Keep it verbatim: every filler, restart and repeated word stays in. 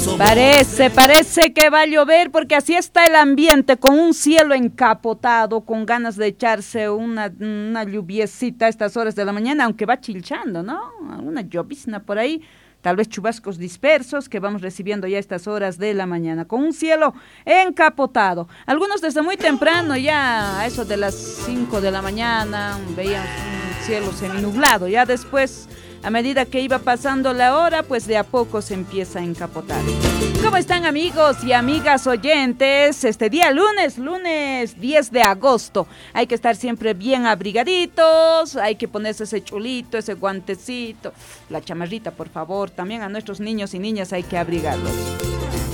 Parece, parece que va a llover porque así está el ambiente, con un cielo encapotado, con ganas de echarse una, una lluviecita a estas horas de la mañana, aunque va chilchando, ¿no? Una llovizna por ahí, tal vez chubascos dispersos que vamos recibiendo ya a estas horas de la mañana, con un cielo encapotado. Algunos desde muy temprano, ya a eso de las cinco de la mañana, veían un cielo seminublado, ya después, a medida que iba pasando la hora, pues de a poco se empieza a encapotar. ¿Cómo están, amigos y amigas oyentes? Este día lunes, lunes diez de agosto. Hay que estar siempre bien abrigaditos, hay que ponerse ese chulito, ese guantecito, la chamarrita, por favor. También a nuestros niños y niñas hay que abrigarlos.